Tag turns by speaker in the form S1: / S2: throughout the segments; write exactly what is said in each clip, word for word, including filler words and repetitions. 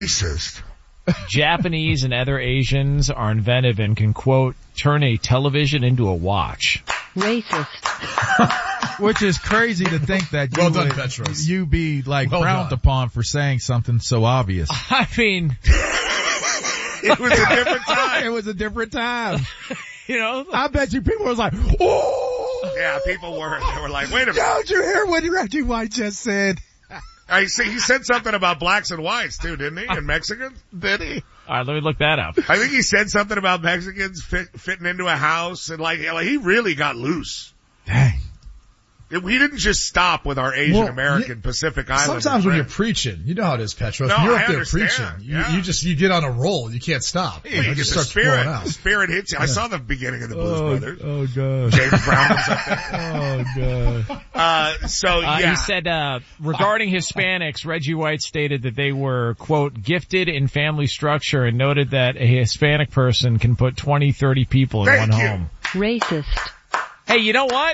S1: Racist.
S2: Japanese and other Asians are inventive and can, quote, turn a television into a watch.
S3: Racist.
S4: Which is crazy to think that you
S5: well done,
S4: would,
S5: Petros.
S4: you be like
S5: well
S4: frowned
S5: done.
S4: upon for saying something so obvious.
S2: I mean,
S1: It was a different time.
S4: It was a different time.
S2: you know,
S4: I bet you people was like, oh!
S1: Yeah, people were. They were like, wait a minute.
S4: Don't you hear what Reggie White just said?
S1: I see. He said something about blacks and whites too, didn't he? And Mexicans, did he?
S2: all right, let me look that up.
S1: I think he said something about Mexicans fit, fitting into a house, and like, like he really got loose.
S4: Dang.
S1: It, we didn't just stop with our Asian American
S5: Well,
S1: Pacific Island.
S5: Sometimes when you're preaching, you know how it is, Petros.
S1: No,
S5: when you're
S1: I
S5: up there
S1: understand.
S5: preaching, you,
S1: Yeah.
S5: you just, you get on a roll. You can't stop.
S1: Well, you
S5: it
S1: get
S5: just
S1: the
S5: starts
S1: spirit.
S5: flowing
S1: The
S5: out.
S1: spirit hits you. I saw the beginning of the Blues
S4: Oh,
S1: Brothers.
S4: oh God.
S1: James Brown was up there.
S4: Oh God.
S1: Uh, so
S2: Uh,
S1: yeah.
S2: He said, uh, regarding Hispanics, Reggie White stated that they were, quote, gifted in family structure and noted that a Hispanic person can put twenty, thirty people in
S1: Thank
S2: one
S1: you.
S2: home.
S3: Racist.
S2: Hey, you know what?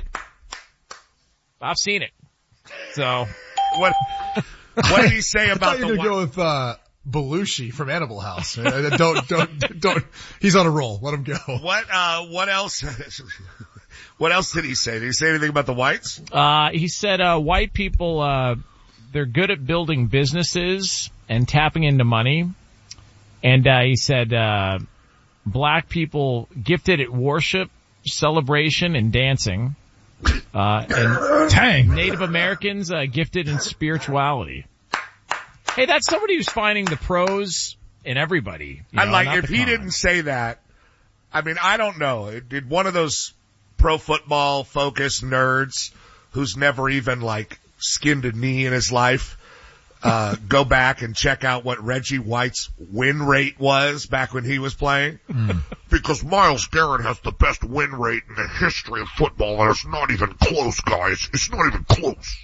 S2: I've seen it. So,
S1: What, what did he say
S5: I
S1: about
S5: thought you
S1: the
S5: were going to go with, uh, Belushi from Animal House. Uh, don't, don't, don't, he's on a roll. Let him go.
S1: What, uh, what else, what else did he say? Did he say anything about the whites?
S2: uh, he said, uh, white people, uh, they're good at building businesses and tapping into money. And, uh, he said, uh, black people gifted at worship, celebration, and dancing. Uh, and
S4: Dang.
S2: Native Americans, uh, gifted in spirituality. Hey, that's somebody who's finding the pros in everybody. You
S1: I'd
S2: know,
S1: like,
S2: not
S1: if
S2: the
S1: he
S2: cons.
S1: didn't say that, I mean, I don't know. Did one of those pro football focused nerds who's never even like skinned a knee in his life, uh, go back and check out what Reggie White's win rate was back when he was playing?
S4: Mm.
S1: Because Myles Garrett has the best win rate in the history of football, and it's not even close, guys. It's not even close.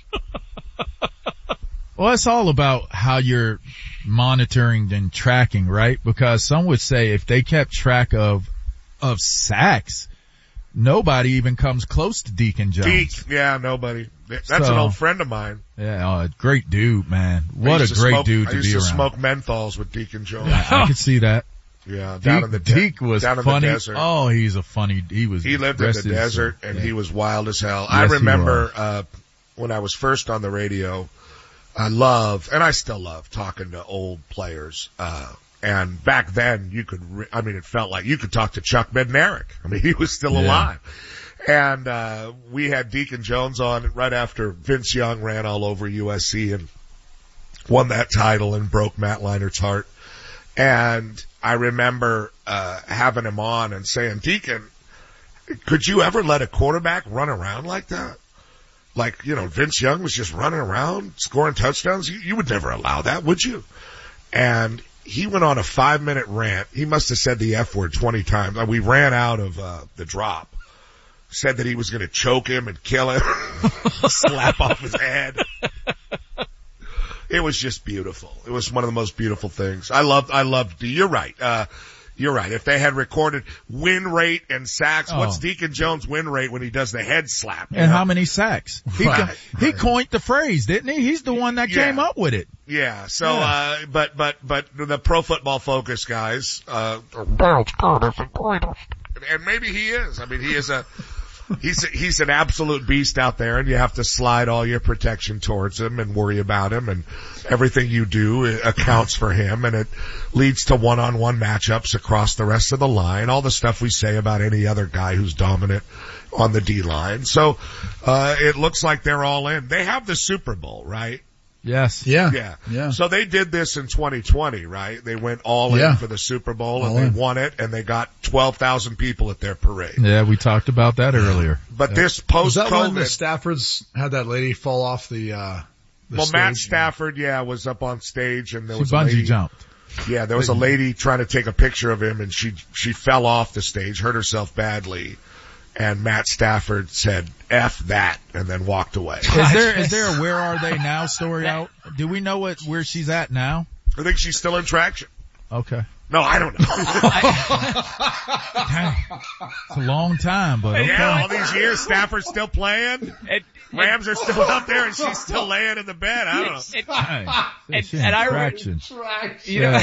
S4: Well, it's all about how you're monitoring and tracking, right? Because some would say if they kept track of, of sacks, nobody even comes close to Deacon Jones.
S1: Deke, yeah, nobody. That's
S4: So-
S1: an old friend of mine.
S4: Yeah, uh, great dude, man.
S1: I
S4: What a
S1: used to
S4: great
S1: smoke,
S4: dude
S1: I
S4: to
S1: used
S4: be
S1: to
S4: around.
S1: smoke menthols with Deacon Jones.
S4: I, I could see that.
S1: Yeah, down
S4: Deke,
S1: in the de-
S4: Deke was
S1: down in
S4: funny.
S1: the desert.
S4: Oh, he's a funny, he was.
S1: He lived in
S4: rest
S1: the
S4: of his
S1: desert,
S4: soul.
S1: and
S4: Yeah.
S1: he was wild as hell.
S4: Yes,
S1: I
S4: he
S1: remember
S4: was.
S1: uh when I was first on the radio, I love, and I still love, talking to old players. Uh And back then, you could, re- I mean, it felt like you could talk to Chuck Bednarik. I mean, he was still
S4: Yeah.
S1: alive. And, uh, we had Deacon Jones on right after Vince Young ran all over U S C and won that title and broke Matt Leinert's heart. And I remember, uh, having him on and saying, Deacon, could you ever let a quarterback run around like that? Like, you know, Vince Young was just running around, scoring touchdowns. You, you would never allow that, would you? And he went on a five minute rant. He must have said the F word twenty times. We ran out of, uh, the drop. Said that he was going to choke him and kill him, slap off his head. It was just beautiful. It was one of the most beautiful things. I loved, I loved, you're right. Uh, you're right. If they had recorded win rate and sacks,
S4: Oh.
S1: what's Deacon Jones' win rate when he does the head slap? you
S4: And
S1: know?
S4: how many sacks? He,
S1: Right,
S4: co- he coined the phrase, didn't he? He's the one that
S1: Yeah.
S4: came up with it.
S1: Yeah. So,
S4: Yeah.
S1: uh, but, but, but the Pro Football Focus guys, uh, and maybe he is. I mean, he is a, he's, a, he's an absolute beast out there, and you have to slide all your protection towards him and worry about him, and everything you do accounts for him, and it leads to one-on-one matchups across the rest of the line, all the stuff we say about any other guy who's dominant on the D-line. So, uh, it looks like they're all in. They have the Super Bowl, right?
S4: Yes.
S5: Yeah.
S1: Yeah.
S5: Yeah.
S1: So they did this in twenty twenty, right? They went all
S5: Yeah.
S1: in for the Super Bowl
S5: All
S1: and they
S5: in.
S1: won it, and they got twelve thousand people at their parade.
S4: Yeah, we talked about that earlier.
S1: But this
S5: Was that when the
S1: post-COVID,
S5: Staffords had that lady fall off the, uh, the
S1: well, Matt
S5: stage?
S1: Stafford, yeah, was up on stage, and there
S4: She
S1: was a
S4: bungee
S1: lady,
S4: jumped.
S1: yeah, there was a lady trying to take a picture of him, and she she fell off the stage, hurt herself badly, and Matt Stafford said F that and then walked away.
S4: Is there, is there a where are they now story out? Do we know what, where she's at now?
S1: I think she's still in traction.
S4: Okay.
S1: No, I don't know.
S4: Dang. It's a long time, but okay.
S1: Yeah, all these years, Stafford's still playing.
S2: And,
S1: Rams are still out there, and she's still laying in the bed. I don't know.
S2: and,
S4: Dang.
S2: and,
S4: She
S2: and
S4: in
S2: I,
S4: traction.
S2: you know,